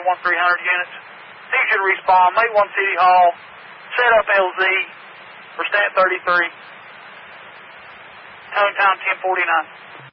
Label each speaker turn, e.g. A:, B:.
A: 1300 units. Need you to respond. Make one City Hall. Set up LZ for Stat 33. Tone time 1049.